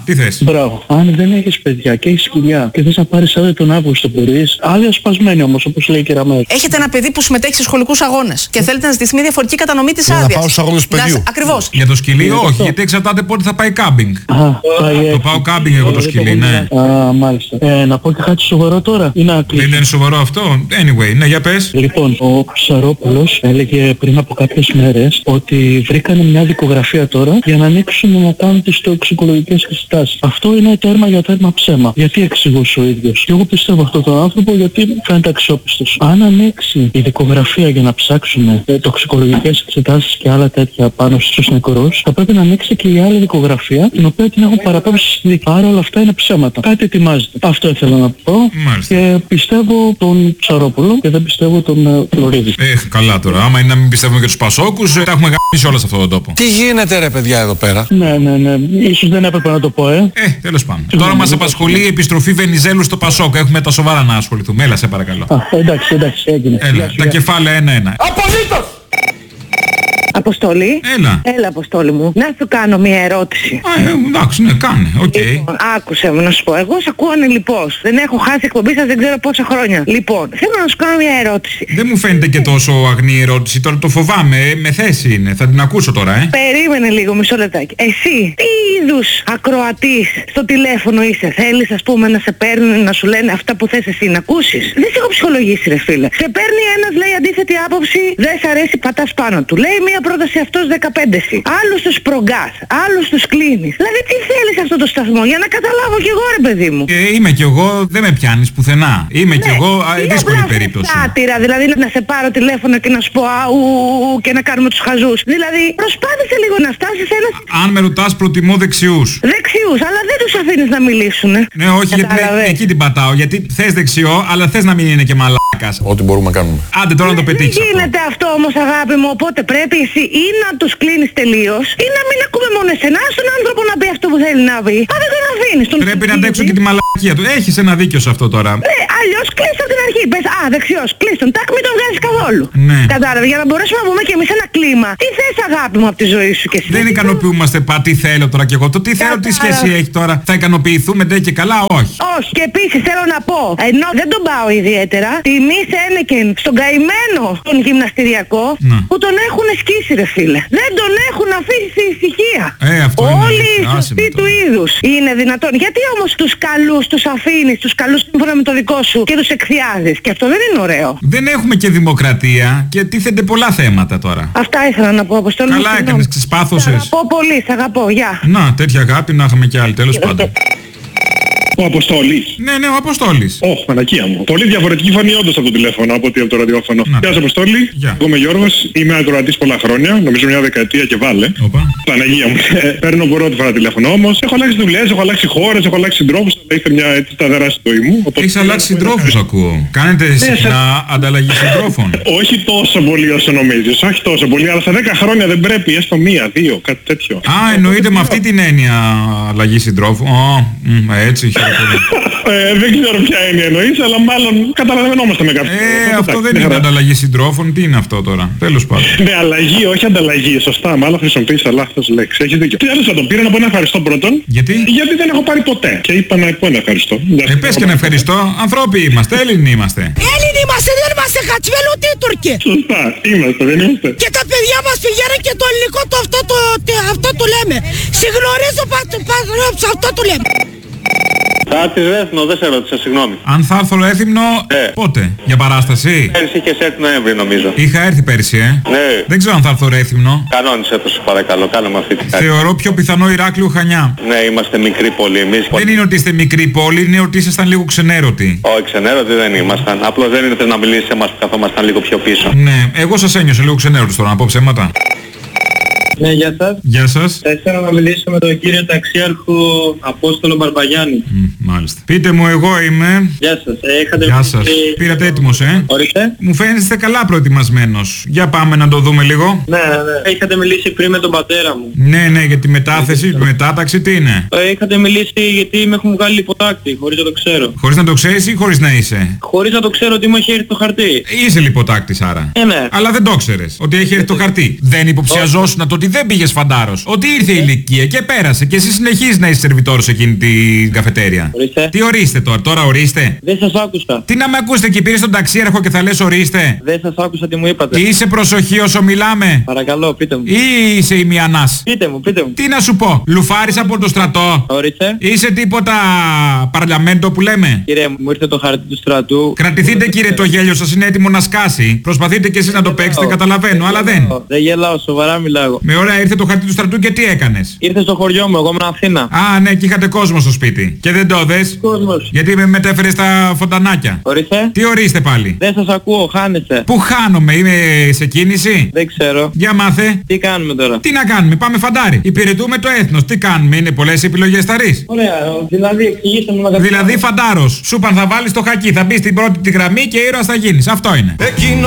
τι θες? Μπράβο. Αν δεν έχεις παιδιά και έχεις σκυλιά και θες να πάρεις άδεια τον Αύγουστο, μπορείς. Άδεια σπασμένη όμως, όπως λέει και η Ραμέλ. Έχετε ένα παιδί που συμμετέχει σε σχολικούς αγώνες και θέλετε να ζητηθεί μια διαφορετική κατανομή της άδειας. Να πάω στους αγώνες του παιδιού. Ακριβώς. Για το σκυλί όχι, γιατί εξαρτάται πότε θα πάει κάμπινγκ. Το πάω κάμπινγκ εγώ το σκυλί, ναι. Μάλιστα. Να πω και κάτι σοβαρό τώρα ή να κλείσω? Δεν είναι σοβαρό αυτό. Anyway, ναι, για πες. Λοιπόν, ο Ψαρόπουλος έλεγε πριν από κάποιες μέρες ότι βρήκανε μια δικογραφία τώρα για να ανοίξουν να κάνουν τις τοξικολογικές εξετάσεις. Αυτό είναι τέρμα για τέρμα ψέμα. Γιατί εξηγούσε ο ίδιος? Και εγώ πιστεύω αυτόν τον άνθρωπο γιατί φαίνεται αξιόπιστος. Αν ανοίξει η δικογραφία για να ψάξουν τοξικολογικές εξετάσεις και άλλα τέτοια πάνω στους νεκρούς, θα πρέπει να ανοίξει και η άλλη δικογραφία την οποία την έχουν παραπέμψει στη δίκη. Άρα όλα αυτά είναι ψέματα. Κάτι ετοιμάζεται. Αυτό ήθελα να πω. Μάλιστα. Και πιστεύω τον Ψαρόπουλο και δεν πιστεύω τον Φλωρίδη. Καλά τώρα. Άμα είναι να μην πιστεύουμε και τους Πασόκους, τα έχουμε γαμίσει όλα σε αυτόν τον τόπο. Τι γίνεται ρε παιδιά εδώ πέρα? Ναι. Ίσως δεν έπρεπε να το πω, Τέλος πάντων. Τώρα μας απασχολεί η επιστροφή Βενιζέλου στο Πασόκ. Έχουμε τα σοβαρά να ασχοληθούμε. Έλα, σε παρακαλώ. Εντάξει, έγινε. Έλα, τα κεφάλαια ένα-ένα. Απολύτως! Αποστόλη. Έλα, Αποστόλη μου. Να σου κάνω μια ερώτηση. Εντάξει, ναι, κάνε. Οκ. Λοιπόν, άκουσε με να σου πω. Εγώ σε ακούω ανελιπώς. Δεν έχω χάσει εκπομπή σας δεν ξέρω πόσα χρόνια. Λοιπόν, θέλω να σου κάνω μια ερώτηση. Δεν μου φαίνεται και τόσο αγνή ερώτηση. Τώρα το φοβάμαι. Με θέση είναι. Θα την ακούσω τώρα, Περίμενε λίγο, μισό λεπτάκι. Εσύ, τι είδους ακροατής στο τηλέφωνο είσαι? Θέλεις, ας πούμε, να σε παίρνουν να σου λένε αυτά που θες εσύ να ακούσεις? Δεν σε έχω ψυχολογήσει, ρε φίλε. Σε παίρνει ένας, λέει αντίθετη άποψη, δεν σ' αρέσει, πατάς πάνω του. Λέει μια πρόταση αυτός 15 εσύ. Άλλους τους προγκάς, άλλους τους κλείνεις. Δηλαδή τι θέλεις αυτό το σταθμό? Για να καταλάβω κι εγώ, ρε παιδί μου. Είμαι κι εγώ, δεν με πιάνεις πουθενά. Είμαι κι εγώ, δύσκολη περίπτωση. Σάτυρα, δηλαδή να σε πάρω τηλέφωνο και να σου πω αου και να κάνουμε τους χαζούς. Δηλαδή προσπάθησε λίγο να φτάσεις ένα... Αν με ρωτάς, προτιμώ δεξιούς. Δεξιούς, αλλά δεν τους αφήνεις να μιλήσουνε. Ναι, όχι, γιατί εκεί την πατάω. Γιατί θες δεξιό, αλλά θες να μην είναι και μαλάκας. Ό,τι μπορούμε να κάνουμε. Άντε τώρα να το πετύχεις. Δεν γίνεται αυτό όμως, αγάπη μου, οπότε πρέπει εσύ ή να τους κλείνεις τελείως ή να μην ακούμε μόνο εσένα, στον άνθρωπο να πει αυτό που θέλει να πει. Αν δεν τον αφήνεις. Πρέπει να αντέξω και τη μαλακία του. Έχεις ένα δίκιο σε αυτό τώρα. Ναι, αλλιώς κλείσει από την αρχή. Πες, δεξιός, κλείσει τον, τάκ, μην τον βγάζεις καθόλου. Ναι. Κατάλαβε, για να μπορέσουμε να πούμε και εμείς ένα κλίμα. Τι θες, αγάπη μου, από τη ζωή σου και εσύ? Δεν ικανοποιούμαστε τι θέλω τώρα κι εγώ. Το τι θέλω, τι σχέση έχει τώρα. Θα ικανοποιηθούμε ντε και καλά, όχι. Όχι, και επίσης θέλω να πω, ενώ δεν τον πάω ιδιαίτερα, τιμή σε Ένεκεν στον καημένο τον γυμναστηριακό που τον έχουν σκίσει, ρε φίλε. Δεν τον έχουν αφήσει σε ησυχία. Αυτό όλοι οι σωστοί του είδους. Είναι δυνατόν? Γιατί όμως τους καλούς τους αφήνεις, τους καλούς σύμφωνα με το δικό σου και τους εκθιάζεις? Και αυτό δεν είναι ωραίο. Δεν έχουμε και δημοκρατία και τίθενται πολλά θέματα τώρα. Αυτά ήθελα να πω, Αποστόλη. Καλά έκανες, ξεσπάθωσες. Σ' αγαπώ πολύ, σ' αγαπώ, γεια. Να, τέτοια αγάπη να είχαμε κι άλλοι, τέλος πάντων. Ο Αποστόλης. Ναι, ο Αποστόλης. Παναγία μου. Πολύ διαφορετική φωνή όντως από το τηλέφωνο από ότι από το ραδιόφωνο. Γεια σας Αποστόλη. Εγώ είμαι Γιώργος, είμαι ακροατής πολλά χρόνια, νομίζω μια δεκαετία και βάλε. Παναγία μου. Παίρνω πρώτη φορά τηλέφωνο όμως. Έχω αλλάξει δουλειές, έχω αλλάξει χώρες, έχω αλλάξει συντρόφους, αλλά είστε μια έτσι σταθερά στη ζωή μου. Έχεις αλλάξει συντρόφους ακούω. Κάνετε συχνά ανταλλαγή συντρόφων? Όχι τόσο πολύ όσο νομίζεις, όχι τόσο πολύ, αλλά σε 10 χρόνια δεν πρέπει, έστω 1-2, κάτι τέτοιο. Εννοείται με αυτή την έννοια αλλαγή συντρόφου. Έτσι. Δεν ξέρω ποια έννοια εννοείς, αλλά μάλλον καταλαβαίνόμαστε με κάποιον. Αυτό δεν είναι ανταλλαγή συντρόφων, τι είναι αυτό τώρα? Τέλος πάντων. Ναι, αλλαγή, όχι ανταλλαγή, σωστά, μάλλον χρησιμοποίησα λάθος λέξη. Έχεις δίκιο. Τι άλλο θα τον πήρα να πω ένα ευχαριστώ πρώτον. Γιατί? Γιατί δεν έχω πάρει ποτέ. Και είπα να πω ένα ευχαριστώ. Πες και ένα ευχαριστώ. Ανθρώποι είμαστε, Έλληνοι είμαστε. Έλληνοι είμαστε, δεν είμαστε Χατσβέλ ούτε Τούρκοι. Σωστά, είμαστε, δεν είμαστε. Και τα παιδιά μας πηγαίνουν και το ελληνικό αυτό το λέμε. Συγνωρίζω αυτό το λέμε. Θα έρθεις Ρέθυμνο, δεν σε ρώτησα, συγγνώμη. Αν θα έρθω Ρέθυμνο, πότε? Για παράσταση? Πέρυσι είχες έρθει Νοέμβρη νομίζω. Είχα έρθει πέρυσι, Ναι. Δεν ξέρω αν θα έρθω Ρέθυμνο. Κανόνισε το, σου παρακαλώ, κάνε με αυτή τη χάρη. Θεωρώ πιο πιθανό Ηράκλειο Χανιά. Ναι, είμαστε μικρή πόλη εμείς. Δεν είναι ότι είστε μικρή πόλη, είναι ότι ήσασταν λίγο ξενέρωτοι. Όχι, ξενέρωτοι δεν ήμασταν. Απλώς δεν ήρθες να μιλήσεις σε εμάς που καθόμασταν λίγο πιο πίσω. Ναι, εγώ σας ένιωσα λίγο ξενέρωτος τώρα, να πω ψέματα. Ναι, γεια σας. Γεια σας. Θα ήθελα να μιλήσω με τον κύριο ταξιάρχο Απόστολο Μπαρμπαγιάννη. Μάλιστα. Πείτε μου, εγώ είμαι. Γεια σας. Γεια σας. Πήρατε έτοιμος, Ορίστε. Μου φαίνεστε καλά προετοιμασμένος. Για πάμε να το δούμε λίγο. Ναι. Είχατε μιλήσει πριν με τον πατέρα μου. Ναι, για τη μετάθεση, τη μετάταξη, τι είναι. Είχατε μιλήσει γιατί με έχουν βγάλει λιποτάκτη, χωρίς να το ξέρω. Χωρίς να το ξέρεις ή χωρίς να είσαι. Χωρίς να το ξέρω ότι μου έχει έρθει το χαρτί. Είσαι λιποτάκτης άρα. Ναι. Αλλά δεν το ξέρεις ότι έχει έρθει το χαρτί. Δεν υποψιαζόσουν το ότι δεν πήγες φαντάρος. Ότι ήρθε η ηλικία και πέρασε και εσύ συνεχίζεις να είσαι σερβιτόρος σε εκείνη την καφετέρια. Ορίστε. Τι ορίστε τώρα ορίστε. Δεν σας άκουσα. Τι να με ακούσετε και πήρες τον ταξίαρχο και θα λες ορίστε. Δεν σας άκουσα τι μου είπατε. Είσαι προσοχή όσο μιλάμε. Παρακαλώ, πείτε μου. Ή είσαι ημιανάς. Πείτε μου. Τι να σου πω, λουφάρεις από το στρατό. Ορίστε. Είσαι τίποτα παρλαμέντο που λέμε. Κύριε μου ήρθε το χαρτί του στρατού. Κρατηθείτε κύριε, το γέλιο σας είναι έτοιμο να σκάσει. Προσπαθείτε κι εσείς να το παίξετε, καταλαβαίνω, αλλά δεν. Δεν γελάω, σοβαρά μιλάω. Με ωραία, ήρθε το χαρτί του στρατού και τι έκανες. Ήρθε στο χωριό μου, εγώ ήμουν Αθήνα. Α, ναι, και είχατε κόσμο στο σπίτι. Και δεν το δες. Κόσμος. Γιατί με μετέφερες στα φοντανάκια. Ορίστε. Τι ορίστε πάλι. Δεν σας ακούω, χάνεστε. Πού χάνομαι, είμαι σε κίνηση. Δεν ξέρω. Για μάθε. Τι κάνουμε τώρα. Τι να κάνουμε, πάμε φαντάρι. Υπηρετούμε το έθνος. Τι κάνουμε, είναι πολλές επιλογές θα ρεις. Ωραία, δηλαδή εξηγήστε μου να Δηλαδή φαντάρος. Σου είπαν θα βάλεις το χακί, θα μπεις στην πρώτη τη γραμμή και ήρωας θα γίνεις. Αυτό είναι.